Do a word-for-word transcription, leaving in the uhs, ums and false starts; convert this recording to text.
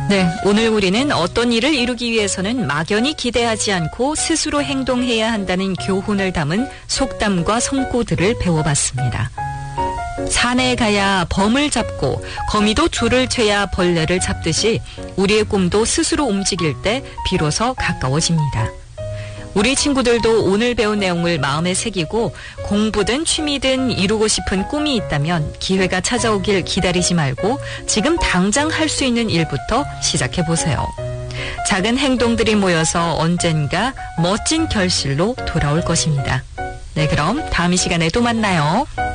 네, 오늘 우리는 어떤 일을 이루기 위해서는 막연히 기대하지 않고 스스로 행동해야 한다는 교훈을 담은 속담과 성고들을 배워봤습니다. 산에 가야 범을 잡고 거미도 줄을 죄야 벌레를 잡듯이 우리의 꿈도 스스로 움직일 때 비로소 가까워집니다. 우리 친구들도 오늘 배운 내용을 마음에 새기고 공부든 취미든 이루고 싶은 꿈이 있다면 기회가 찾아오길 기다리지 말고 지금 당장 할 수 있는 일부터 시작해보세요. 작은 행동들이 모여서 언젠가 멋진 결실로 돌아올 것입니다. 네, 그럼 다음 이 시간에 또 만나요.